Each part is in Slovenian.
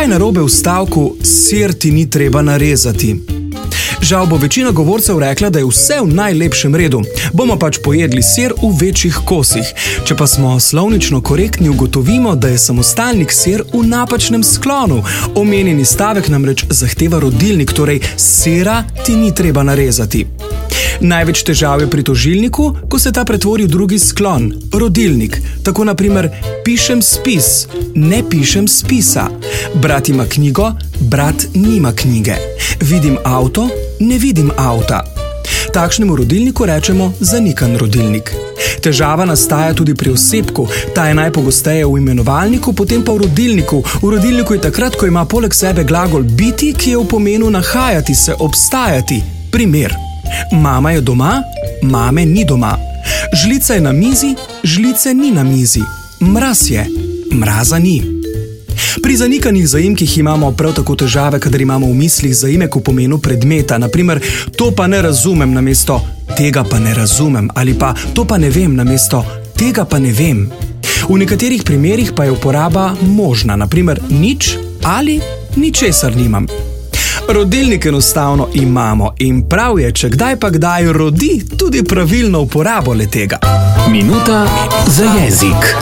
Kaj je narobe v stavku "sir ti ni treba narezati"? Žal bo večina govorcev rekla, da je vse v najlepšem redu. Bomo pač pojedli sir v večjih kosih. Če pa smo slovnično korektni, ugotovimo, da je samostalnik sir v napačnem sklonu. Omenjeni stavek namreč zahteva rodilnik, torej sira ti ni treba narezati. Največ težav je pri tožilniku, ko se ta pretvori v drugi sklon, rodilnik. Tako na primer pišem spis, ne pišem spisa. Brat ima knjigo, brat nima knjige. Vidim avto, ne vidim avta. Takšnemu rodilniku rečemo zanikan rodilnik. Težava nastaja tudi pri osebku, ta je najpogosteje v imenovalniku, potem pa v rodilniku. V rodilniku je takrat, ko ima poleg sebe glagol biti, ki je v pomenu nahajati se, obstajati. Primer. Mama je doma, mame ni doma. Žlica je na mizi, žlice ni na mizi. Mraz je, mraza ni. Pri zanikanih zaimkih imamo prav tako težave, kadar imamo v mislih zaimek v pomenu predmeta. Naprimer, to pa ne razumem namesto tega pa ne razumem ali pa to pa ne vem namesto tega pa ne vem. V nekaterih primerih pa je uporaba možna, naprimer nič ali ničesar nimam. Rodilnik enostavno imamo in prav je, če kdaj pa kdaj rodi tudi pravilno uporabo le-tega. Minuta za jezik.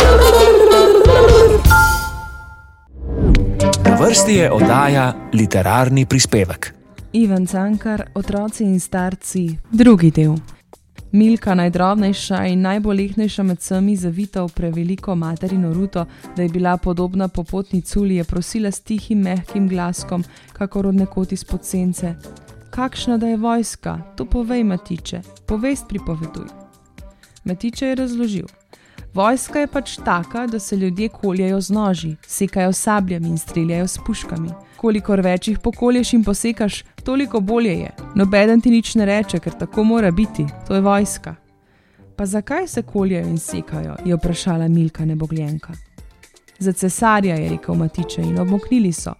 Na vrsti je oddaja Literarni prispevek. Ivan Cankar, Otroci in starci, drugi del. Milka, najdrobnejša in najbolehnejša med vsemi, zavita v preveliko materino ruto, da je bila podobna popotni culi, je prosila s tihim, mehkim glaskom, kakor od nekod izpod sence. Kakšna da je vojska? To povej, Matiče. Povest pripoveduj. Matiče je razložil. Vojska je pač taka, da se ljudje koljejo z noži, sekajo s sabljami in streljajo s puškami. Kolikor več jih pokolješ in posekaš, toliko bolje je. Nobeden ti nič ne reče, ker tako mora biti. To je vojska. Pa zakaj se koljejo in sekajo, je vprašala Milka nebogljenka. Za cesarja, je rekel Matiče, in obmoknili so.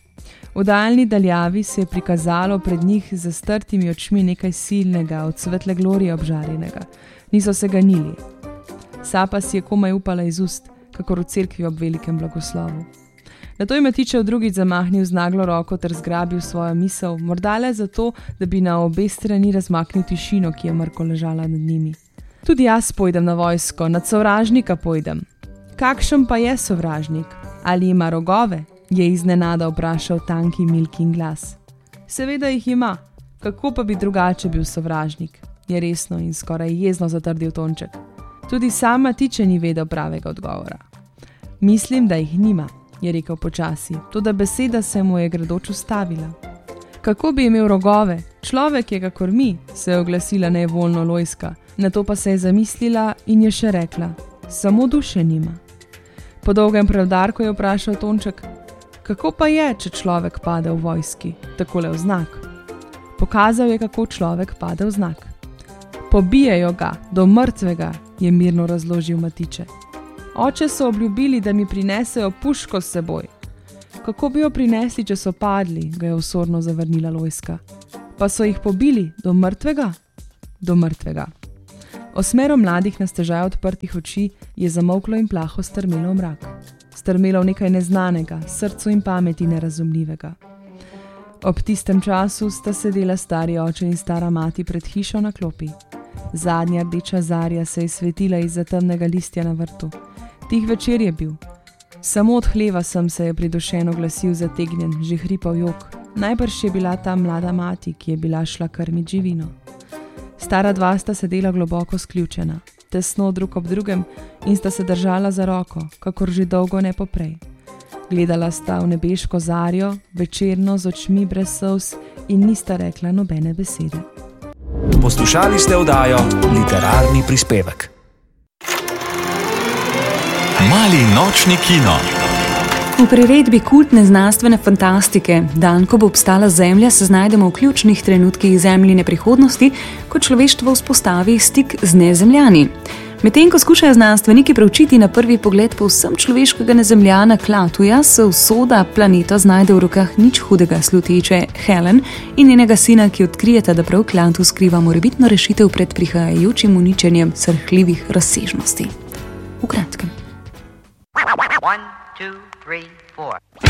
V daljni daljavi se je prikazalo pred njih z zastrtimi očmi nekaj silnega, od svetle glorije obžarjenega. Niso se ganili. Sapa si je komaj upala iz ust, kakor v cerkvi ob velikem blagoslovu. Nato je Matiče drugič zamahnil z naglo roko ter zgrabil svojo misel, morda le zato, da bi na obe strani razmaknil tišino, ki je mrko ležala nad njimi. Tudi jaz pojdem na vojsko, nad sovražnika pojdem. Kakšen pa je sovražnik? Ali ima rogove? Je iznenada vprašal tanki Milkin glas. Seveda jih ima. Kako pa bi drugače bil sovražnik? Je resno in skoraj jezno zatrdil Tonček. Tudi sam Matiče ni vedel pravega odgovora. Mislim, da jih nima, je rekel počasi, toda beseda se mu je gredoč ustavila. Kako bi imel rogove? Človek je kakor mi, se je oglasila nevoljno Lojska. Nato pa se je zamislila in je še rekla, samo duše nima. Po dolgem preudarku je vprašal Tonček, kako pa je, če človek pade v vojski, takole v znak? Pokazal je, kako človek pade v znak. Pobijejo ga, do mrtvega, je mirno razložil Matiče. Oče so obljubili, da mi prinesejo puško s seboj. Kako bi jo prinesli, če so padli, ga je osorno zavrnila Lojska. Pa so jih pobili, do mrtvega? Do mrtvega. Osmero mladih na stežaj odprtih oči je zamolklo in plaho strmelo v mrak. Strmelo v nekaj neznanega, srcu in pameti nerazumljivega. Ob tistem času sta sedela stari oče in stara mati pred hišo na klopi. Zadnja rdeča zarja se je svetila izza temnega listja na vrtu. Tih večer je bil. Samo od hleva sem se je pridušeno glasil zategnjen, že hripal jok. Najbrž je bila ta mlada mati, ki je bila šla krmit živino. Stara dva sta sedela globoko sključena, tesno drug ob drugem in sta se držala za roko, kakor že dolgo ne poprej. Gledala sta v nebeško zarjo, večerno z očmi brez solz in nista rekla nobene besede. Poslušali ste oddajo Literarni prispevek. Mali nočni kino. V priredbi kultne znanstvene fantastike Dan, ko bo obstala Zemlja, se znajdemo v ključnih trenutkih Zemljine prihodnosti, ko človeštvo vzpostavi stik z nezemljani. Medtem ko skušajo znanstveniki preučiti na prvi pogled povsem človeškega nezemljana Klatuja, se usoda planeta znajde v rokah nič hudega sluteče Helen in njenega sina, ki odkrijeta, da prav Klatu skriva morebitno rešitev pred prihajajočim uničenjem srhljivih razsežnosti. V kratkem. 1, 2, 3, 4.